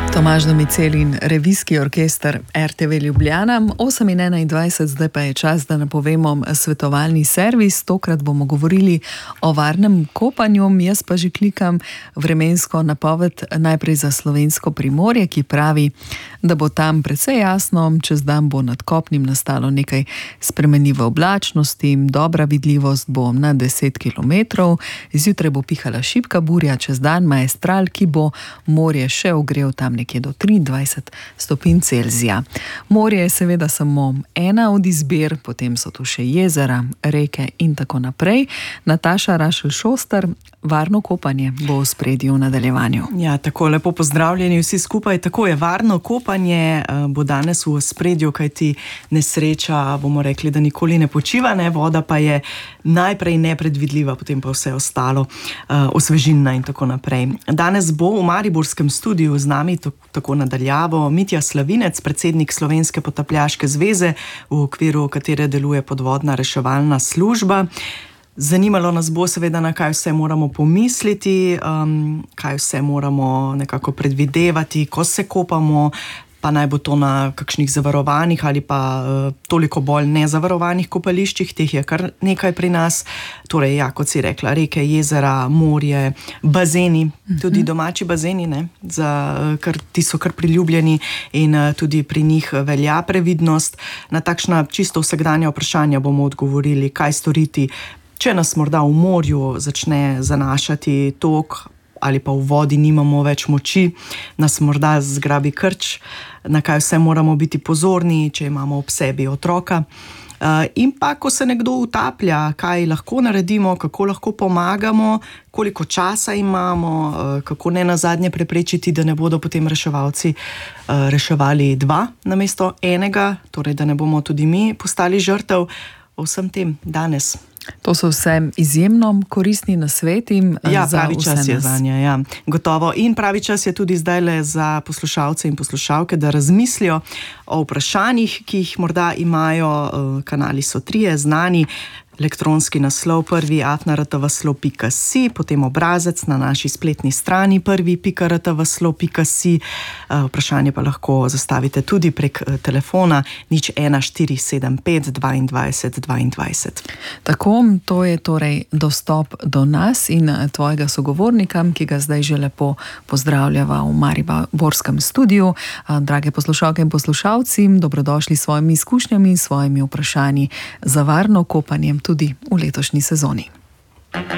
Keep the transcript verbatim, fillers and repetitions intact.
Tomaž Domicel in revijski orkester er te ve Ljubljana. osem in enaindvajset, zdaj pa je čas, da napovemo svetovalni servis. Tokrat bomo govorili o varnem kopanju. Jaz pa že klikam vremensko napoved najprej za slovensko Primorje, ki pravi, da bo tam precej jasno, čez dan bo nad kopnim nastalo nekaj spremenljive oblačnosti, dobra vidljivost bo na deset kilometrov, zjutraj bo pihala šibka burja, čez dan maestral, ki bo morje še ogrel tam nekje do triindvajset stopinj Celzija. Morje je seveda samo ena od izbir, potem so tu še jezera, reke in tako naprej. Nataša Rašelj Šoster, varno kopanje bo v ospredju v nadaljevanju. Ja, tako lepo pozdravljeni vsi skupaj. Tako je, varno kopanje bo danes v ospredju, kajti nesreča, bomo rekli, da nikoli ne počiva, ne, voda pa je najprej nepredvidljiva, potem pa vse ostalo, osvežilna in tako naprej. Danes bo v mariborskem studiu z nami tako nadaljavo Mitja Slavinec, predsednik Slovenske potapljaške zveze, v okviru katere deluje podvodna reševalna služba. Zanimalo nas bo seveda, na kaj vse moramo pomisliti, um, kaj vse moramo nekako predvidevati, ko se kopamo, pa naj bo to na kakšnih zavarovanih ali pa uh, toliko bolj nezavarovanih kopališčih, teh je kar nekaj pri nas. Torej, ja, kot si rekla, reke, jezera, morje, bazeni, tudi domači bazeni, ne, za, kar, ti so kar priljubljeni in uh, tudi pri njih velja previdnost. Na takšna čisto vsakdanja vprašanja bomo odgovorili, kaj storiti, če nas morda v morju začne zanašati tok ali pa v vodi nimamo več moči, nas morda zgrabi krč, na kaj vse moramo biti pozorni, če imamo ob sebi otroka. In pa, ko se nekdo utaplja, kaj lahko naredimo, kako lahko pomagamo, koliko časa imamo, kako ne nazadnje preprečiti, da ne bodo potem reševalci reševali dva namesto enega, torej da ne bomo tudi mi postali žrtev. O vsem tem danes. To so vse izjemno koristni nasveti. Ja, pravi čas je zanje, ja. Gotovo. In pravi čas je tudi zdajle za poslušalce in poslušalke, da razmislijo o vprašanjih, ki jih morda imajo. Kanali so trije znani. Elektronski naslov prvi afna r t v s l o pika si, potem obrazec na naši spletni strani prvi pika r t v s l o pika si. Vprašanje pa lahko zastavite tudi prek telefona nič ena štiri sedem pet dvaindvajset dvaindvajset. Tako, to je torej dostop do nas in tvojega sogovornika, ki ga zdaj že lepo pozdravljava v mariborskem studiu. Drage poslušalke in poslušalci, dobrodošli s svojimi izkušnjami in svojimi vprašanji za varno kopanje tudi v letošnji sezoni.